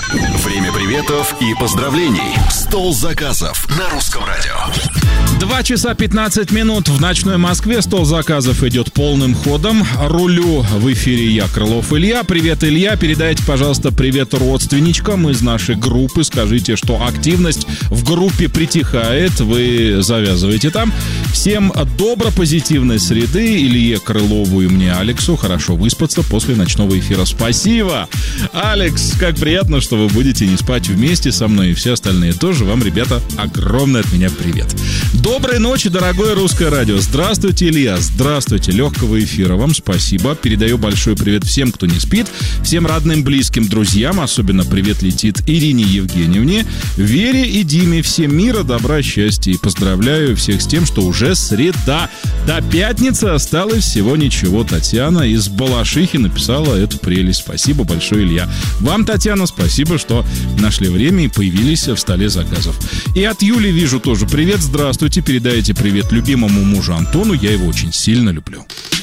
Время приветов и поздравлений. Стол заказов на Русском радио. 2 часа 15 минут в ночной Москве. Стол заказов идет полным ходом. Рулю в эфире я, Крылов Илья. Привет, Илья. Передайте, пожалуйста, привет родственничкам из нашей группы. Скажите, что активность в группе притихает. Вы завязываете там. Всем добро-позитивной среды. Илье Крылову и мне, Алексу. Хорошо выспаться после ночного эфира. Спасибо. Алекс, как приятно, что вы будете не спать вместе со мной. И все остальные тоже. Вам, ребята, огромный от меня привет. Доброй ночи, дорогое русское радио. Здравствуйте, Илья. Здравствуйте. Легкого эфира вам. Спасибо. Передаю большой привет всем, кто не спит. Всем родным, близким, друзьям. Особенно привет летит Ирине Евгеньевне, Вере и Диме. Всем мира, добра, счастья. И поздравляю всех с тем, что уже среда. До пятницы осталось всего ничего. Татьяна из Балашихи написала эту прелесть. Спасибо большое, Илья. Вам, Татьяна, спасибо, что нашли время и появились в столе заказов. И от Юли вижу тоже привет. Здравствуйте. Передайте привет любимому мужу Антону. Я его очень сильно люблю.